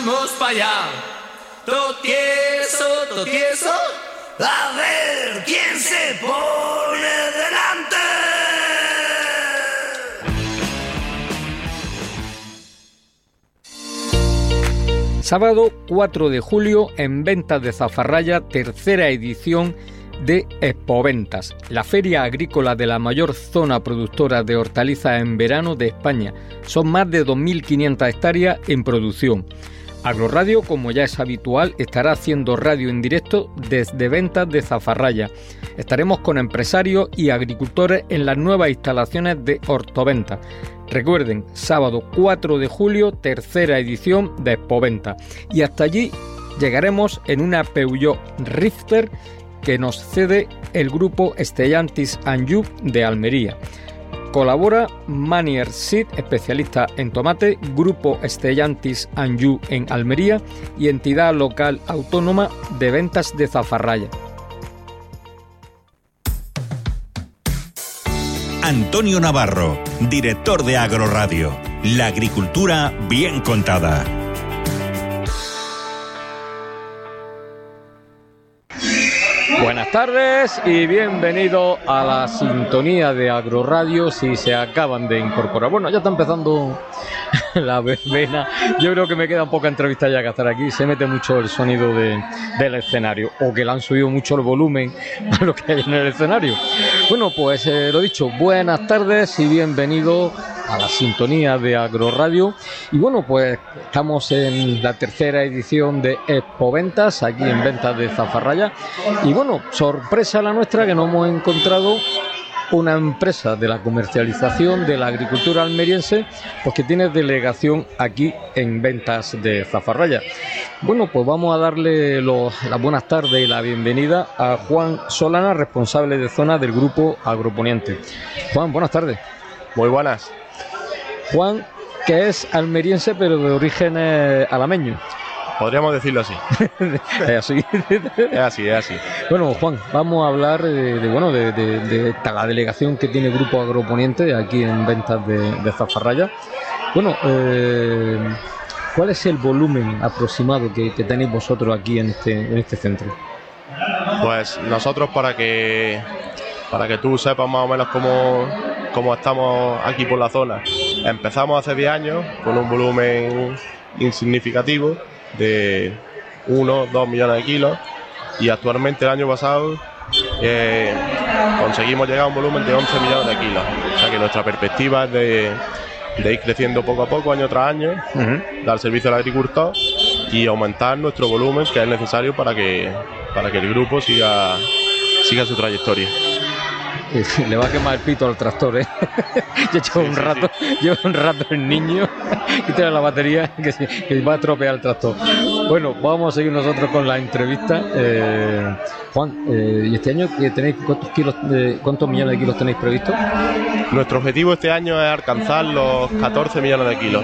vamos para allá. Todo tieso, a ver quién se pone delante. Sábado 4 de julio en Ventas de Zafarraya, tercera edición de Expoventas, la feria agrícola de la mayor zona productora de hortalizas en verano de España. Son más de 2.500 hectáreas en producción. Agroradio, como ya es habitual, estará haciendo radio en directo desde Ventas de Zafarraya. Estaremos con empresarios y agricultores en las nuevas instalaciones de Hortoventas. Recuerden, sábado 4 de julio, tercera edición de Expoventas. Y hasta allí llegaremos en una Peugeot Rifter que nos cede el grupo Stellantis Anjou de Almería. Colabora Manier Seed, especialista en tomate, Grupo Stellantis Anjou en Almería y entidad local autónoma de Ventas de Zafarraya. Antonio Navarro, director de Agroradio. La agricultura bien contada. Buenas tardes y bienvenidos a la sintonía de Agroradio si se acaban de incorporar. Bueno, ya está empezando la verbena. Yo creo que me queda poca entrevista ya que hacer aquí. Se mete mucho el sonido del escenario, o que le han subido mucho el volumen a lo que hay en el escenario. Bueno, pues lo dicho, buenas tardes y bienvenidos a la sintonía de Agroradio. Y bueno, pues estamos en la tercera edición de Expoventas, aquí en Ventas de Zafarraya. Y bueno, sorpresa la nuestra que nos hemos encontrado una empresa de la comercialización de la agricultura almeriense, pues que tiene delegación aquí en Ventas de Zafarraya. Bueno, pues vamos a darle las buenas tardes y la bienvenida a Juan Solana, responsable de zona del Grupo Agroponiente. Juan, buenas tardes. Muy buenas. Juan, que es almeriense pero de origen alameño. Podríamos decirlo así. Es así. Es así. Bueno, Juan, vamos a hablar de la delegación que tiene Grupo Agroponiente aquí en Ventas de Zafarraya. Bueno, ¿cuál es el volumen aproximado que tenéis vosotros aquí en este centro? Pues nosotros, para que tú sepas más o menos cómo estamos aquí por la zona, empezamos hace 10 años con un volumen insignificativo de 1-2 millones de kilos, y actualmente el año pasado conseguimos llegar a un volumen de 11 millones de kilos. O sea que nuestra perspectiva es de ir creciendo poco a poco, año tras año, dar servicio al agricultor y aumentar nuestro volumen, que es necesario para que el grupo siga su trayectoria. Le va a quemar el pito al tractor, ¿eh? Llevo un rato el niño y tiene la batería que va a estropear el tractor. Bueno, vamos a seguir nosotros con la entrevista. Juan, ¿y este año que tenéis cuántos millones de kilos tenéis previsto? Nuestro objetivo este año es alcanzar los 14 millones de kilos.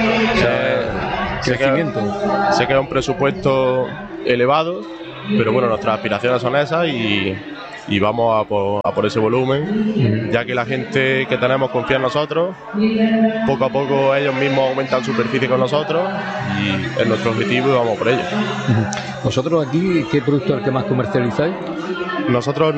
Crecimiento. Sé que es un presupuesto elevado, pero bueno, nuestras aspiraciones son esas y vamos a por ese volumen, ya que la gente que tenemos confía en nosotros. Poco a poco ellos mismos aumentan superficie con nosotros y es nuestro objetivo y vamos por ello. ¿Vosotros aquí qué producto es el que más comercializáis? Nosotros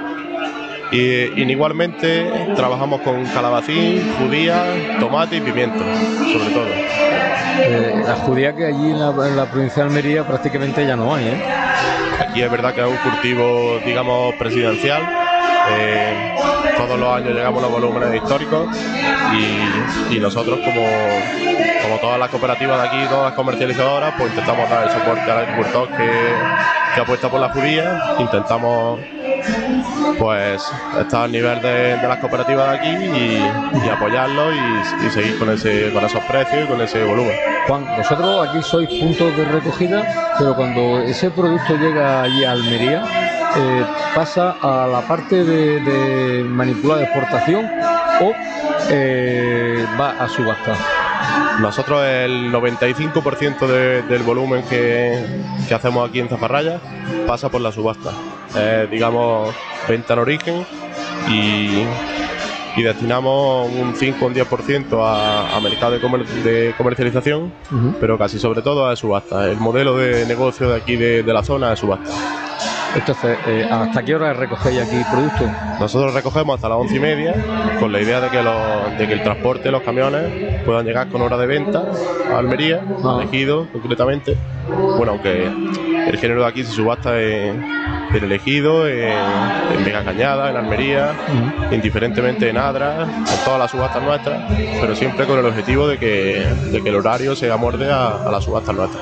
igualmente trabajamos con calabacín, judía, tomate y pimiento, sobre todo. La judía que allí en la provincia de Almería prácticamente ya no hay, ¿eh? Aquí es verdad que es un cultivo, digamos, presidencial. Todos los años llegamos a los volúmenes históricos y nosotros, como todas las cooperativas de aquí, todas las comercializadoras, pues intentamos dar el soporte al agricultor que apuesta por la judía. Intentamos pues estar al nivel de las cooperativas de aquí y apoyarlos y seguir con esos precios y con ese volumen. Juan, vosotros aquí sois puntos de recogida, pero cuando ese producto llega allí a Almería, pasa a la parte de manipulada de exportación o va a subasta. Nosotros el 95% del volumen que hacemos aquí en Zafarraya pasa por la subasta. Digamos, venta en origen y destinamos un 5 o un 10% a mercado de comercialización, pero casi sobre todo a subasta. El modelo de negocio de aquí de la zona es subasta. Entonces, ¿hasta qué hora recogéis aquí productos? Nosotros recogemos hasta las 11:30, con la idea de que el transporte, los camiones, puedan llegar con hora de venta a Almería, a Ejido concretamente. Bueno, aunque el género de aquí se subasta en el Ejido, en Vega Cañada, en Almería, indiferentemente en Adra, en todas las subastas nuestras, pero siempre con el objetivo de que el horario se amorde a las subastas nuestras.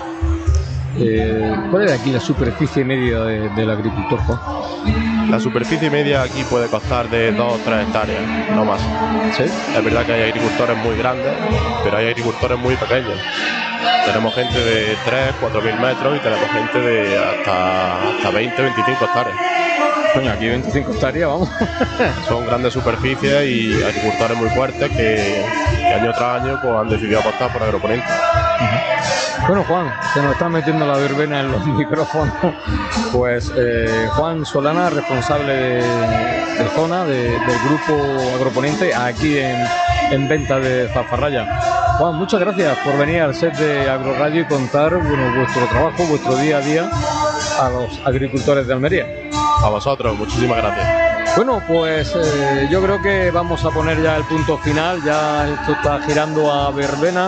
¿Cuál es aquí la superficie media del agricultor, Juan? La superficie media aquí puede costar de 2 o 3 hectáreas, no más. ¿Sí? Es verdad que hay agricultores muy grandes, pero hay agricultores muy pequeños. Tenemos gente de 3, 4 mil metros y tenemos gente de hasta 20, 25 hectáreas. Coño, aquí 25 hectáreas, vamos. Son grandes superficies y agricultores muy fuertes que año tras año pues, han decidido apostar por agroponentes. Bueno, Juan, se nos está metiendo la verbena en los micrófonos. Pues Juan Solana, responsable de zona del grupo Agroponente aquí en venta de Zafarraya. Juan, muchas gracias por venir al set de Agroradio y contar vuestro trabajo, vuestro día a día a los agricultores de Almería. A vosotros, muchísimas gracias. Bueno, pues yo creo que vamos a poner ya el punto final. Ya esto está girando a verbena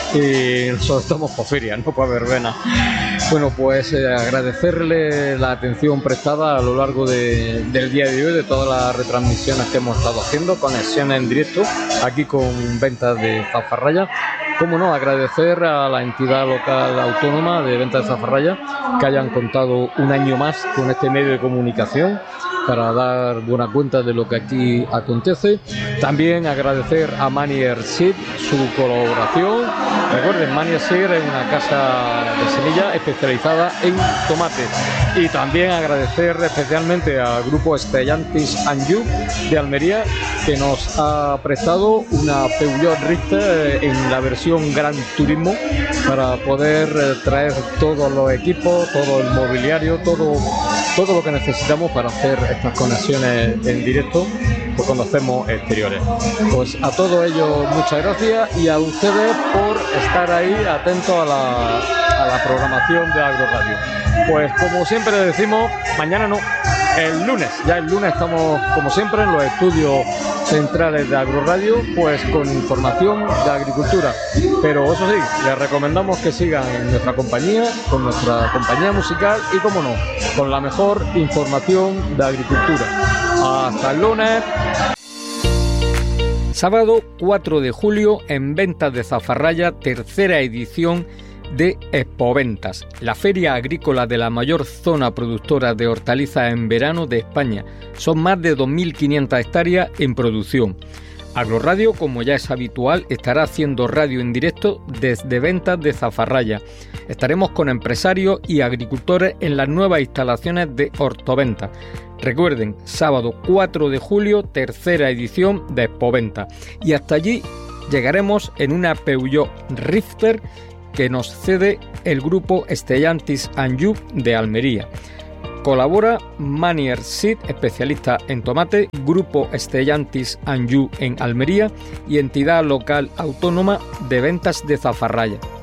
y nosotros estamos por feria, no por verbena. Bueno, pues agradecerle la atención prestada a lo largo del día de hoy, de todas las retransmisiones que hemos estado haciendo, conexiones en directo aquí con ventas de Zafarraya. Cómo no, agradecer a la entidad local autónoma de ventas de Zafarraya que hayan contado un año más con este medio de comunicación para dar buena cuenta de lo que aquí acontece. También agradecer a Manier Seed su colaboración. Recuerden, Manier Seed es una casa de semillas especializada en tomate. Y también agradecer especialmente al grupo Stellantis Anjou de Almería, que nos ha prestado una Peugeot Richter en la versión Gran Turismo para poder traer todos los equipos, todo el mobiliario, todo lo que necesitamos para hacer estas conexiones en directo pues cuando hacemos exteriores. Pues a todos ellos muchas gracias y a ustedes por estar ahí atentos a la programación de Agroradio. Pues como siempre decimos, mañana no, el lunes. Ya el lunes estamos como siempre en los estudios centrales de Agroradio, pues con información de agricultura. Pero eso sí, les recomendamos que sigan en nuestra compañía, con nuestra compañía musical y, como no, con la mejor información de agricultura. Hasta el lunes. Sábado 4 de julio en Ventas de Zafarraya, tercera edición de Expoventas, la feria agrícola de la mayor zona productora de hortalizas en verano de España. Son más de 2.500 hectáreas en producción. Agroradio, como ya es habitual, estará haciendo radio en directo desde Ventas de Zafarraya. Estaremos con empresarios y agricultores en las nuevas instalaciones de Hortoventa. Recuerden, sábado 4 de julio, tercera edición de Expoventa. Y hasta allí llegaremos en una Peugeot Richter que nos cede el grupo Stellantis Anjou de Almería. Colabora Manier Seed, especialista en tomate, grupo Stellantis Anjou en Almería y entidad local autónoma de ventas de Zafarraya.